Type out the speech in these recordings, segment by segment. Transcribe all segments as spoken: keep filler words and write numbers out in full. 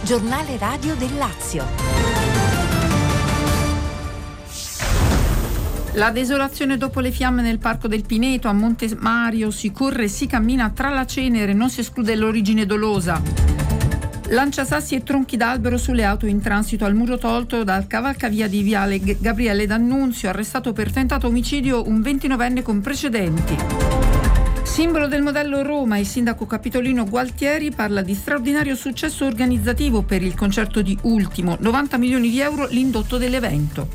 Giornale radio del Lazio. La desolazione dopo le fiamme nel Parco del Pineto. A Monte Mario si corre e si cammina tra la cenere, non si esclude l'origine dolosa. Lanciasassi e tronchi d'albero sulle auto in transito al muro tolto dal cavalcavia di Viale Gabriele D'Annunzio. Arrestato per tentato omicidio un ventinovenne con precedenti. Simbolo del modello Roma, il sindaco capitolino Gualtieri parla di straordinario successo organizzativo per il concerto di Ultimo. novanta milioni di euro l'indotto dell'evento.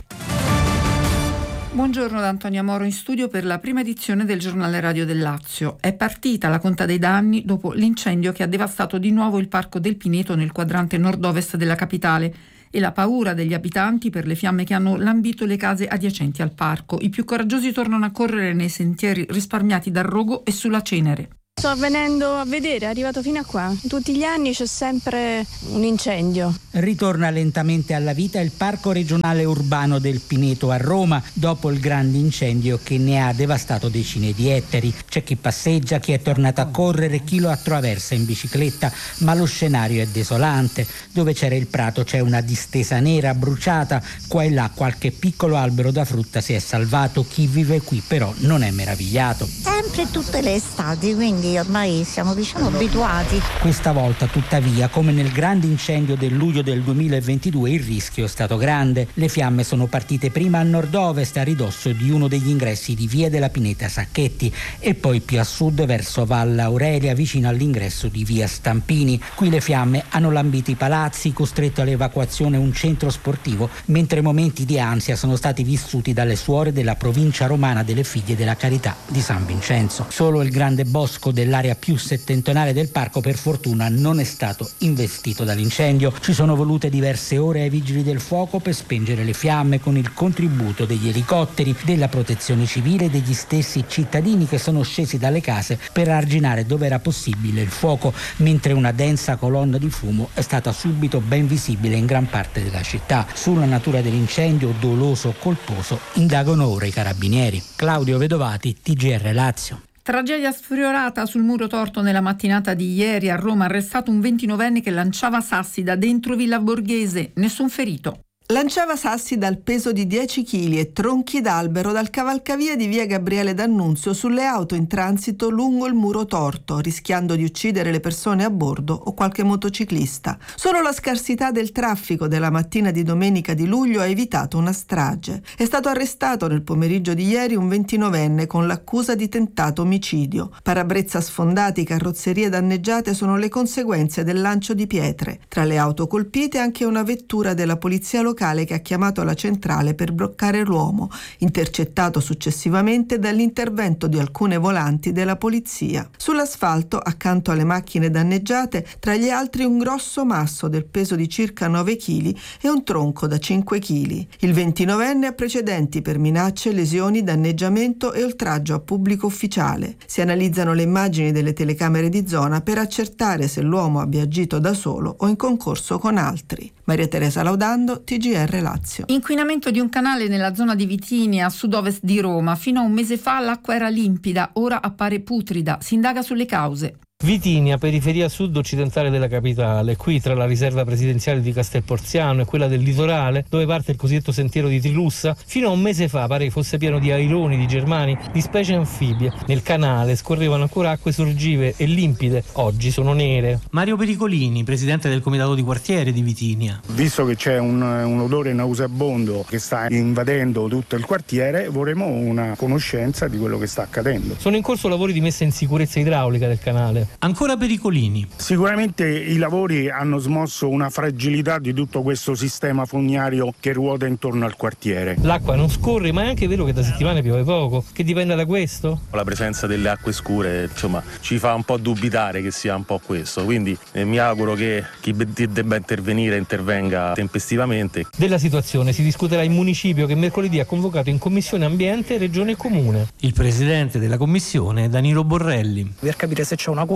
Buongiorno da Antonia Moro in studio per la prima edizione del Giornale Radio del Lazio. È partita la conta dei danni dopo l'incendio che ha devastato di nuovo il Parco del Pineto nel quadrante nord-ovest della capitale e la paura degli abitanti per le fiamme che hanno lambito le case adiacenti al parco. I più coraggiosi tornano a correre nei sentieri risparmiati dal rogo e sulla cenere. Sto venendo a vedere, è arrivato fino a qua. Tutti gli anni c'è sempre un incendio. Ritorna lentamente alla vita il Parco regionale urbano del Pineto a Roma dopo il grande incendio che ne ha devastato decine di ettari. C'è chi passeggia, chi è tornato a correre, chi lo attraversa in bicicletta, ma lo scenario è desolante. Dove c'era il prato c'è una distesa nera bruciata, qua e là qualche piccolo albero da frutta si è salvato. Chi vive qui però non è meravigliato. Sempre tutte le estati, quindi ormai siamo diciamo abituati. Questa volta tuttavia, come nel grande incendio del luglio del duemilaventidue, il rischio è stato grande. Le fiamme sono partite prima a nord-ovest, a ridosso di uno degli ingressi di Via della Pineta Sacchetti, e poi più a sud verso Valla Aurelia, vicino all'ingresso di Via Stampini. Qui le fiamme hanno lambito i palazzi, costretto all'evacuazione un centro sportivo, mentre momenti di ansia sono stati vissuti dalle suore della provincia romana delle Figlie della Carità di San Vincenzo. Solo il grande bosco dell'area più settentrionale del parco per fortuna non è stato investito dall'incendio. Ci sono volute diverse ore ai vigili del fuoco per spengere le fiamme, con il contributo degli elicotteri, della protezione civile e degli stessi cittadini che sono scesi dalle case per arginare dove era possibile il fuoco, mentre una densa colonna di fumo è stata subito ben visibile in gran parte della città. Sulla natura dell'incendio, doloso o colposo, indagano ora i carabinieri. Claudio Vedovati, T G R Lazio. Tragedia sfiorata sul muro torto nella mattinata di ieri a Roma. Arrestato un ventinovenne che lanciava sassi da dentro Villa Borghese. Nessun ferito. Lanciava sassi dal peso di dieci chili e tronchi d'albero dal cavalcavia di Via Gabriele D'Annunzio sulle auto in transito lungo il muro torto, rischiando di uccidere le persone a bordo o qualche motociclista. Solo la scarsità del traffico della mattina di domenica di luglio ha evitato una strage. È stato arrestato nel pomeriggio di ieri un ventinovenne con l'accusa di tentato omicidio. Parabrezza sfondati, carrozzerie danneggiate sono le conseguenze del lancio di pietre. Tra le auto colpite anche una vettura della polizia locale che ha chiamato la centrale per bloccare l'uomo, intercettato successivamente dall'intervento di alcune volanti della polizia. Sull'asfalto, accanto alle macchine danneggiate, tra gli altri un grosso masso del peso di circa nove chili e un tronco da cinque chili. Il ventinovenne ha precedenti per minacce, lesioni, danneggiamento e oltraggio a pubblico ufficiale. Si analizzano le immagini delle telecamere di zona per accertare se l'uomo abbia agito da solo o in concorso con altri. Maria Teresa Laudando, T G R Lazio. Inquinamento di un canale nella zona di Vitinia, a sud-ovest di Roma. Fino a un mese fa l'acqua era limpida, ora appare putrida. Si indaga sulle cause. Vitinia, periferia sud-occidentale della capitale, qui tra la riserva presidenziale di Castelporziano e quella del litorale, dove parte il cosiddetto sentiero di Trilussa, fino a un mese fa pare che fosse pieno di aironi, di germani, di specie anfibie. Nel canale scorrevano ancora acque sorgive e limpide, oggi sono nere. Mario Pericolini, presidente del comitato di quartiere di Vitinia. Visto che c'è un, un odore nauseabondo che sta invadendo tutto il quartiere, vorremmo una conoscenza di quello che sta accadendo. Sono in corso lavori di messa in sicurezza idraulica del canale. Ancora Pericolini. Sicuramente i lavori hanno smosso una fragilità di tutto questo sistema fognario che ruota intorno al quartiere. L'acqua non scorre, ma è anche vero che da settimane piove poco. Che dipende da questo? La presenza delle acque scure, insomma, ci fa un po' dubitare che sia un po' questo. Quindi eh, mi auguro che chi debba intervenire intervenga tempestivamente. Della situazione si discuterà in municipio, che mercoledì ha convocato in commissione ambiente regione e comune. Il presidente della commissione, Danilo Borrelli. Per capire se c'è una connessione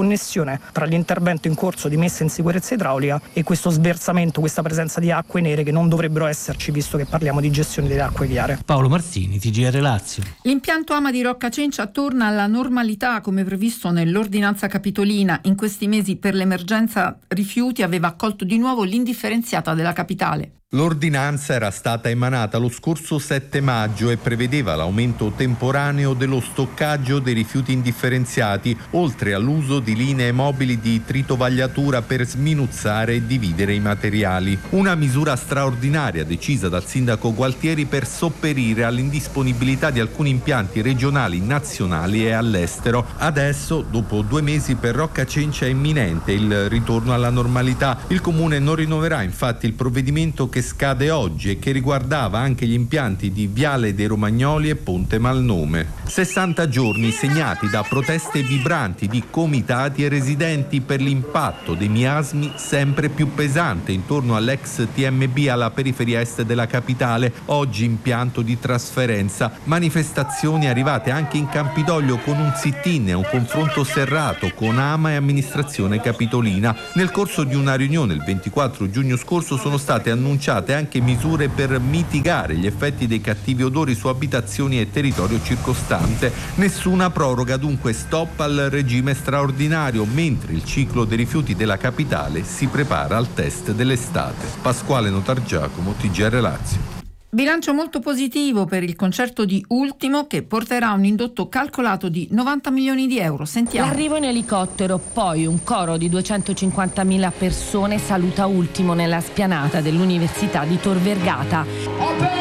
connessione tra l'intervento in corso di messa in sicurezza idraulica e questo sversamento, questa presenza di acque nere che non dovrebbero esserci, visto che parliamo di gestione delle acque chiare. Paolo Marzini, T G R Lazio. L'impianto A M A di Rocca Cencia torna alla normalità come previsto nell'ordinanza capitolina. In questi mesi per l'emergenza rifiuti aveva accolto di nuovo l'indifferenziata della capitale. L'ordinanza era stata emanata lo scorso sette maggio e prevedeva l'aumento temporaneo dello stoccaggio dei rifiuti indifferenziati, oltre all'uso di linee mobili di tritovagliatura per sminuzzare e dividere i materiali. Una misura straordinaria decisa dal sindaco Gualtieri per sopperire all'indisponibilità di alcuni impianti regionali, nazionali e all'estero. Adesso, dopo due mesi, per Rocca Cencia è imminente il ritorno alla normalità. Il comune non rinnoverà infatti il provvedimento che che scade oggi e che riguardava anche gli impianti di Viale dei Romagnoli e Ponte Malnome. sessanta giorni segnati da proteste vibranti di comitati e residenti per l'impatto dei miasmi sempre più pesante intorno all'ex T M B alla periferia est della capitale, oggi impianto di trasferenza. Manifestazioni arrivate anche in Campidoglio con un sit-in e un confronto serrato con A M A e amministrazione capitolina. Nel corso di una riunione il ventiquattro giugno scorso sono state annunciate anche misure per mitigare gli effetti dei cattivi odori su abitazioni e territorio circostante. Nessuna proroga, dunque stop al regime straordinario, mentre il ciclo dei rifiuti della capitale si prepara al test dell'estate. Pasquale Notargiacomo, T G R Lazio. Bilancio molto positivo per il concerto di Ultimo, che porterà un indotto calcolato di novanta milioni di euro. Sentiamo. L'arrivo in elicottero, poi un coro di duecentocinquantamila persone saluta Ultimo nella spianata dell'Università di Tor Vergata.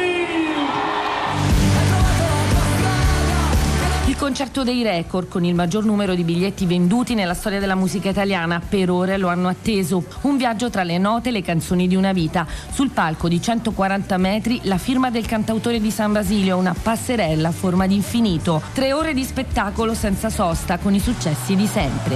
Il concerto dei record, con il maggior numero di biglietti venduti nella storia della musica italiana, per ore lo hanno atteso. Un viaggio tra le note e le canzoni di una vita. Sul palco di centoquaranta metri la firma del cantautore di San Basilio, una passerella a forma di infinito. Tre ore di spettacolo senza sosta, con i successi di sempre.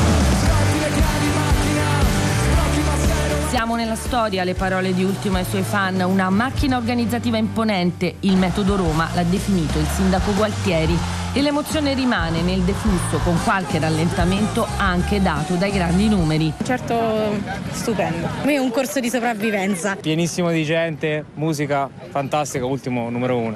Siamo nella storia, le parole di Ultimo ai suoi fan, una macchina organizzativa imponente, il metodo Roma l'ha definito il sindaco Gualtieri, e l'emozione rimane nel deflusso, con qualche rallentamento anche dato dai grandi numeri. Certo, stupendo. È un corso di sopravvivenza. Pienissimo di gente, musica fantastica, Ultimo numero uno.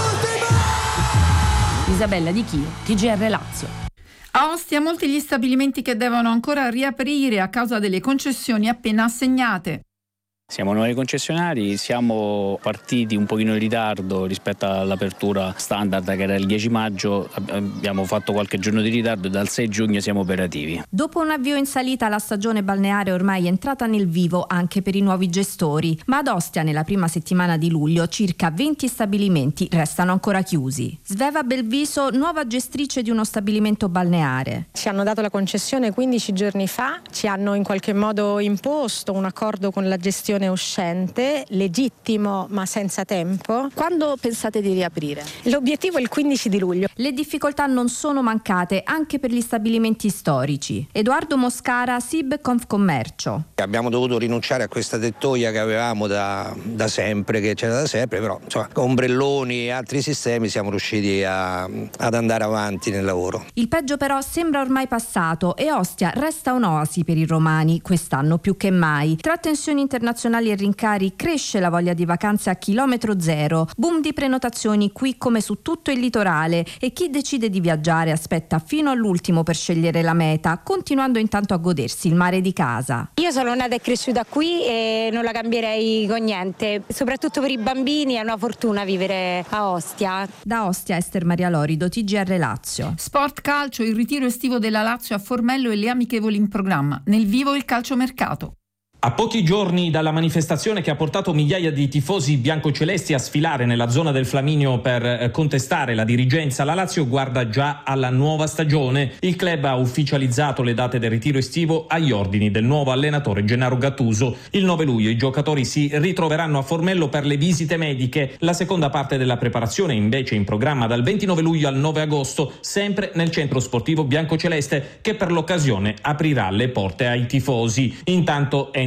Isabella Di Chio, T G R Lazio. A Ostia molti gli stabilimenti che devono ancora riaprire a causa delle concessioni appena assegnate. Siamo noi concessionari, siamo partiti un pochino in ritardo rispetto all'apertura standard che era il dieci maggio, abbiamo fatto qualche giorno di ritardo e dal sei giugno siamo operativi. Dopo un avvio in salita, la stagione balneare ormai è entrata nel vivo anche per i nuovi gestori, ma ad Ostia nella prima settimana di luglio circa venti stabilimenti restano ancora chiusi. Sveva Belviso, nuova gestrice di uno stabilimento balneare. Ci hanno dato la concessione quindici giorni fa, ci hanno in qualche modo imposto un accordo con la gestione uscente, legittimo ma senza tempo. Quando pensate di riaprire? L'obiettivo è il quindici di luglio. Le difficoltà non sono mancate anche per gli stabilimenti storici. Edoardo Moscara, S I B Confcommercio. Abbiamo dovuto rinunciare a questa tettoia che avevamo da, da sempre, che c'era da sempre, però insomma, con ombrelloni e altri sistemi siamo riusciti a, ad andare avanti nel lavoro. Il peggio però sembra ormai passato e Ostia resta un'oasi per i romani, quest'anno più che mai. Tra tensioni internazionali e rincari cresce la voglia di vacanze a chilometro zero, boom di prenotazioni qui come su tutto il litorale, e chi decide di viaggiare aspetta fino all'ultimo per scegliere la meta, continuando intanto a godersi il mare di casa. Io sono nata e cresciuta qui e non la cambierei con niente, soprattutto per i bambini è una fortuna vivere a Ostia. Da Ostia, Ester Maria Lorido, T G R Lazio. Sport calcio, il ritiro estivo della Lazio a Formello e le amichevoli in programma. Nel vivo il calciomercato. A pochi giorni dalla manifestazione che ha portato migliaia di tifosi biancocelesti a sfilare nella zona del Flaminio per contestare la dirigenza, la Lazio guarda già alla nuova stagione. Il club ha ufficializzato le date del ritiro estivo agli ordini del nuovo allenatore Gennaro Gattuso. Il nove luglio i giocatori si ritroveranno a Formello per le visite mediche. La seconda parte della preparazione invece in programma dal ventinove luglio al nove agosto, sempre nel centro sportivo biancoceleste, che per l'occasione aprirà le porte ai tifosi. Intanto è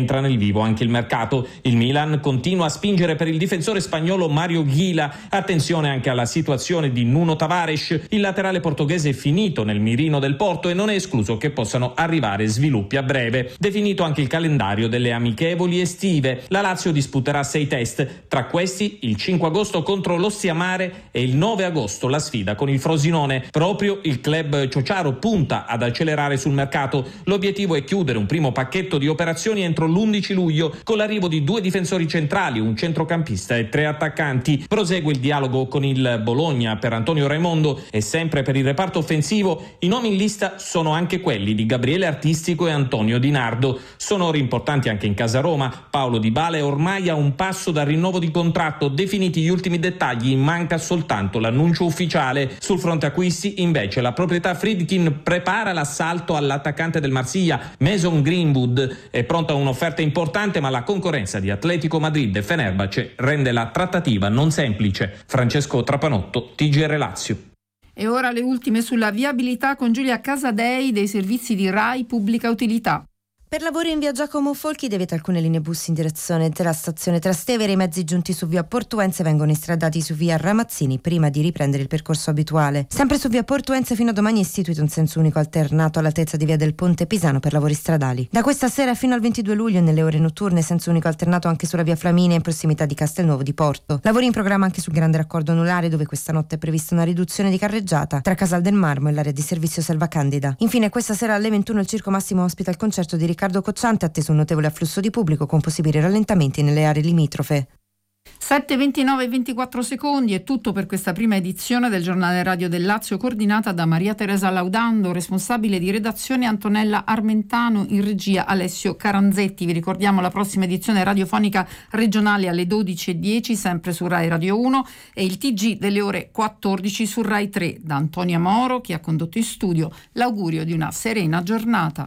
rientra nel vivo anche il mercato. Il Milan continua a spingere per il difensore spagnolo Mario Ghila. Attenzione anche alla situazione di Nuno Tavares. Il laterale portoghese è finito nel mirino del Porto e non è escluso che possano arrivare sviluppi a breve. Definito anche il calendario delle amichevoli estive. La Lazio disputerà sei test, tra questi il cinque agosto contro l'Ossiamare e il nove agosto la sfida con il Frosinone. Proprio il club ciociaro punta ad accelerare sul mercato. L'obiettivo è chiudere un primo pacchetto di operazioni entro l'undici luglio con l'arrivo di due difensori centrali, un centrocampista e tre attaccanti. Prosegue il dialogo con il Bologna per Antonio Raimondo e sempre per il reparto offensivo i nomi in lista sono anche quelli di Gabriele Artistico e Antonio Di Nardo. Sonori importanti anche in casa Roma. Paolo Dybala è ormai a un passo dal rinnovo di contratto, definiti gli ultimi dettagli, manca soltanto l'annuncio ufficiale. Sul fronte acquisti invece la proprietà Friedkin prepara l'assalto all'attaccante del Marsiglia, Mason Greenwood. È pronta un'offerta importante, ma la concorrenza di Atletico Madrid e Fenerbahce rende la trattativa non semplice. Francesco Trapanotto, T G R Lazio. E ora le ultime sulla viabilità con Giulia Casadei dei servizi di RAI Pubblica Utilità. Per lavori in via Giacomo Folchi deviate alcune linee bus in direzione della stazione Trastevere. I mezzi giunti su via Portuense vengono instradati su via Ramazzini prima di riprendere il percorso abituale. Sempre su via Portuense fino a domani è istituito un senso unico alternato all'altezza di via del Ponte Pisano per lavori stradali. Da questa sera fino al ventidue luglio nelle ore notturne senso unico alternato anche sulla via Flaminia in prossimità di Castelnuovo di Porto. Lavori in programma anche sul grande raccordo anulare dove questa notte è prevista una riduzione di carreggiata tra Casal del Marmo e l'area di servizio Selva Candida. Infine questa sera alle ventuno il Circo Massimo ospita il concerto di Riccardo Cocciante, atteso un notevole afflusso di pubblico con possibili rallentamenti nelle aree limitrofe. sette, ventinove e ventiquattro secondi è tutto per questa prima edizione del giornale radio del Lazio, coordinata da Maria Teresa Laudando, responsabile di redazione Antonella Armentano, in regia Alessio Caranzetti. Vi ricordiamo la prossima edizione radiofonica regionale alle dodici e dieci sempre su Rai Radio uno e il T G delle ore quattordici su Rai tre. Da Antonia Moro, che ha condotto in studio, l'augurio di una serena giornata.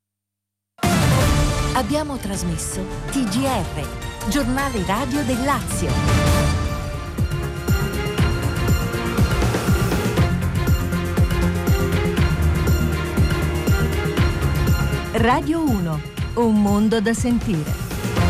Abbiamo trasmesso T G R, giornale radio del Lazio. Radio uno, un mondo da sentire.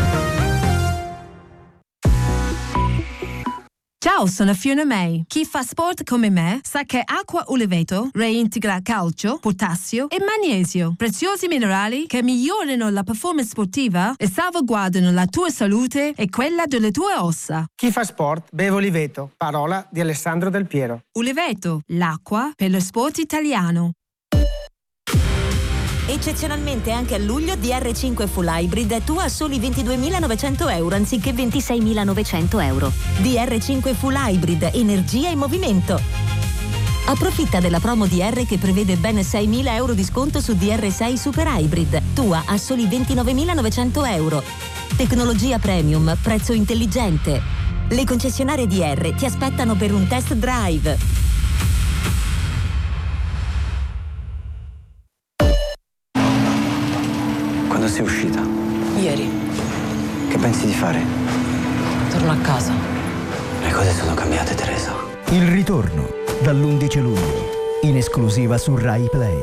Ciao, sono Fiona May. Chi fa sport come me sa che acqua Uliveto reintegra calcio, potassio e magnesio, preziosi minerali che migliorano la performance sportiva e salvaguardano la tua salute e quella delle tue ossa. Chi fa sport beve Uliveto, parola di Alessandro Del Piero. Uliveto, l'acqua per lo sport italiano. Eccezionalmente anche a luglio D R cinque Full Hybrid tu a soli ventiduemilanovecento euro anziché ventiseimilanovecento euro. D R cinque Full Hybrid, energia in movimento. Approfitta della promo D R che prevede ben seimila euro di sconto su D R sei Super Hybrid, tua a soli ventinovemilanovecento euro. Tecnologia premium, prezzo intelligente. Le concessionarie D R ti aspettano per un test drive. Quando sei uscita? Ieri. Che pensi di fare? Torno a casa. Le cose sono cambiate, Teresa. Il ritorno, dall'undici luglio, in esclusiva su Rai Play.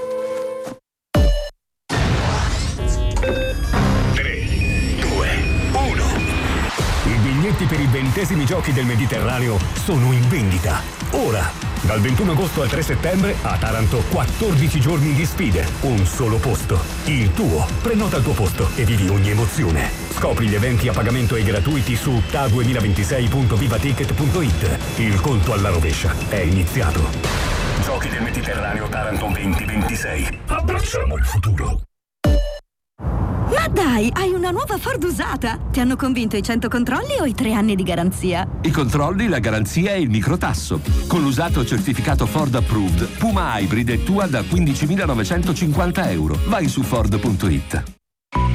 tre, due, uno. I biglietti per i ventesimi giochi del Mediterraneo sono in vendita. Ora! Dal ventuno agosto al tre settembre a Taranto quattordici giorni di sfide, un solo posto, il tuo. Prenota il tuo posto e vivi ogni emozione. Scopri gli eventi a pagamento e gratuiti su ta duemilaventisei punto vivaticket punto it. Il conto alla rovescia è iniziato. Giochi del Mediterraneo Taranto duemilaventisei. Abbracciamo il futuro. Ma dai, hai una nuova Ford usata! Ti hanno convinto i cento controlli o i tre anni di garanzia? I controlli, la garanzia e il microtasso. Con l'usato certificato Ford Approved, Puma Hybrid è tua da quindicimilanovecentocinquanta euro. Vai su Ford punto it.